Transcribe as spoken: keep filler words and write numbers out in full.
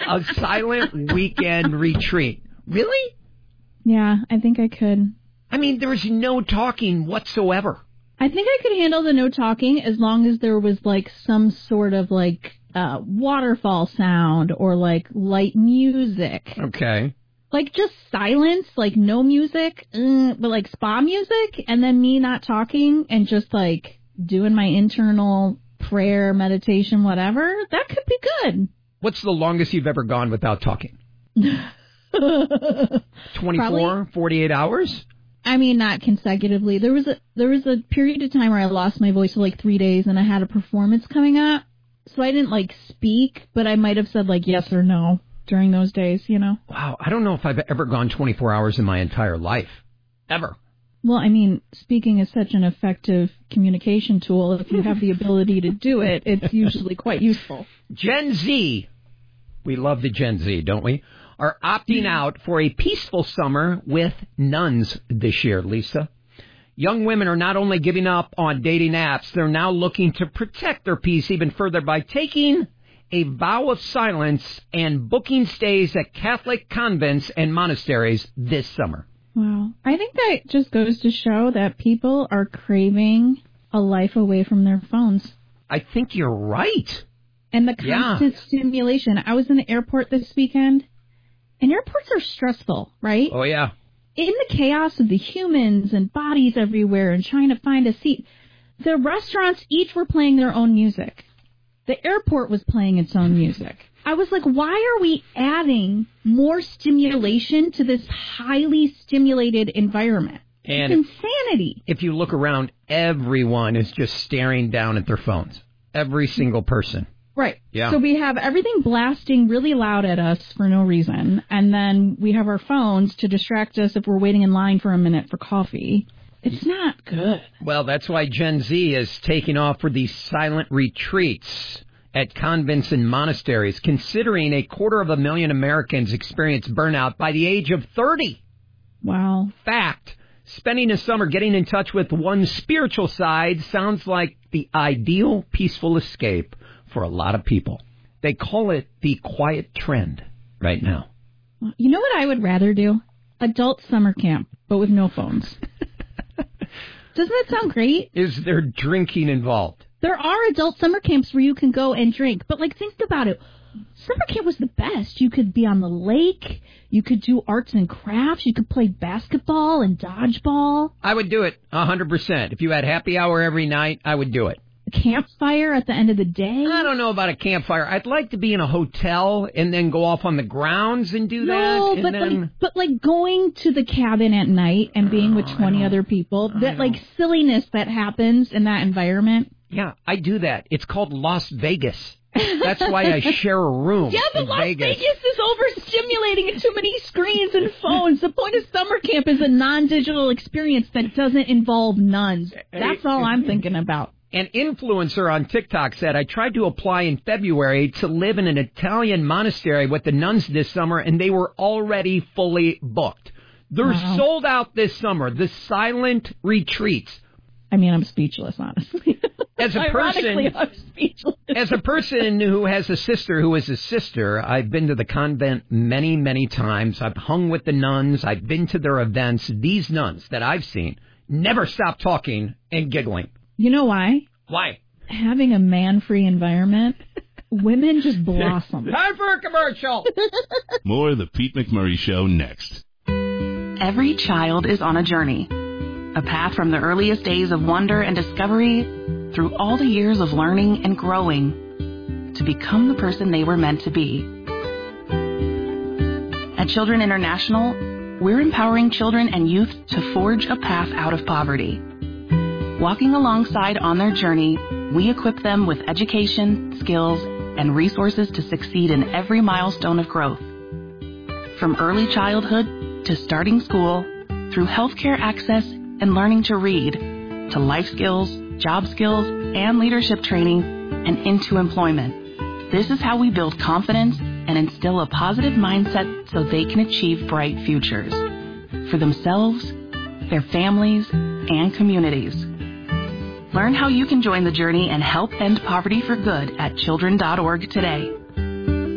a silent weekend retreat. Really? Yeah, I think I could. I mean, there's no talking whatsoever. I think I could handle the no talking as long as there was, like, some sort of, like, uh, waterfall sound or, like, light music. Okay. Like, just silence, like, no music, uh, but, like, spa music, and then me not talking and just, like, doing my internal prayer, meditation, whatever. That could be good. What's the longest you've ever gone without talking? twenty-four, forty-eight hours? I mean, not consecutively. There was a there was a period of time where I lost my voice for like three days, and I had a performance coming up, so I didn't like speak, but I might have said like yes or no during those days, you know. Wow, I don't know if I've ever gone twenty-four hours in my entire life, ever. Well, I mean, speaking is such an effective communication tool. If you have the ability to do it, it's usually quite useful. Gen Z, we love the Gen Z, don't we? Are opting out for a peaceful summer with nuns this year, Lisa. Young women are not only giving up on dating apps, they're now looking to protect their peace even further by taking a vow of silence and booking stays at Catholic convents and monasteries this summer. Wow. I think that just goes to show that people are craving a life away from their phones. I think you're right. And the constant yeah. stimulation. I was in the airport this weekend. And airports are stressful, right? Oh, yeah. In the chaos of the humans and bodies everywhere and trying to find a seat, the restaurants each were playing their own music. The airport was playing its own music. I was like, why are we adding more stimulation to this highly stimulated environment? And it's insanity. If you look around, everyone is just staring down at their phones. Every single person. Right. Yeah. So we have everything blasting really loud at us for no reason, and then we have our phones to distract us if we're waiting in line for a minute for coffee. It's not good. Well, that's why Gen Z is taking off for these silent retreats at convents and monasteries, considering a quarter of a million Americans experience burnout by the age of thirty. Wow. Fact. Spending a summer getting in touch with one's spiritual side sounds like the ideal peaceful escape for a lot of people. They call it the quiet trend right now. You know what I would rather do? Adult summer camp, but with no phones. Doesn't that sound great? Is there drinking involved? There are adult summer camps where you can go and drink, but like think about it. Summer camp was the best. You could be on the lake. You could do arts and crafts. You could play basketball and dodgeball. I would do it one hundred percent. If you had happy hour every night, I would do it. A campfire at the end of the day? I don't know about a campfire. I'd like to be in a hotel and then go off on the grounds and do no, that. No, but, then... like, but like going to the cabin at night and being with twenty other people, that like silliness that happens in that environment. Yeah, I do that. It's called Las Vegas. That's why I share a room. Yeah, but in Las Vegas. Vegas is overstimulating and too many screens and phones. The point of summer camp is a non-digital experience that doesn't involve nuns. That's all I'm thinking about. An influencer on TikTok said, I tried to apply in February to live in an Italian monastery with the nuns this summer, and they were already fully booked. They're wow. sold out this summer, the silent retreats. I mean, I'm speechless, honestly. As a person, I'm speechless. As a person who has a sister who is a sister, I've been to the convent many, many times. I've hung with the nuns. I've been to their events. These nuns that I've seen never stop talking and giggling. You know why? Why? Having a man-free environment, women just blossom. Time for a commercial. More of the Pete McMurray Show next. Every child is on a journey. A path from the earliest days of wonder and discovery through all the years of learning and growing to become the person they were meant to be. At Children International, we're empowering children and youth to forge a path out of poverty. Walking alongside on their journey, we equip them with education, skills, and resources to succeed in every milestone of growth. From early childhood to starting school, through healthcare access and learning to read, to life skills, job skills, and leadership training, and into employment. This is how we build confidence and instill a positive mindset so they can achieve bright futures for themselves, their families, and communities. Learn how you can join the journey and help end poverty for good at children dot org today.